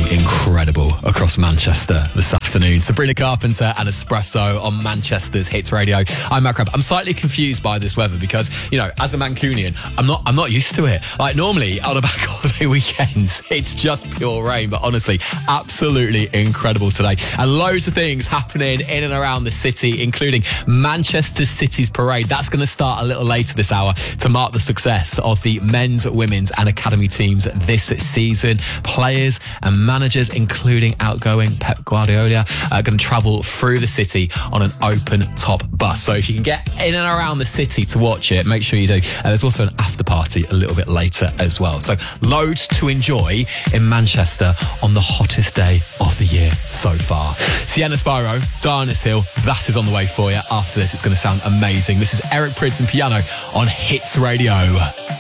incredible across Manchester this afternoon. Sabrina Carpenter and Espresso on Manchester's Hits Radio. I'm Matt Crabb. I'm slightly confused by this weather because, you know, as a Mancunian, I'm not used to it. Like, normally on a bank holiday weekend, it's just pure rain, but honestly, absolutely incredible today. And loads of things happening in and around the city, including Manchester City's parade. That's going to start a little later this hour to mark the success of the men's, women's and academy teams this season. Players and managers, including outgoing Pep Guardiola, are going to travel through the city on an open top bus. So if you can get in and around the city to watch it, make sure you do. There's also an after party a little bit later as well. So loads to enjoy in Manchester on the hottest day of the year so far. Sienna Spyro, Darkness Hill, that is on the way for you. After this, it's going to sound amazing. This is Eric Prydz and Piano on Hits Radio.